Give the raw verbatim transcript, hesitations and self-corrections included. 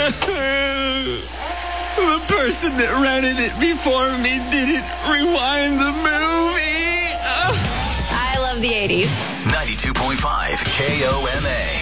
The person that rented it before me didn't rewind the movie. I love the eighties. ninety-two point five K O M A.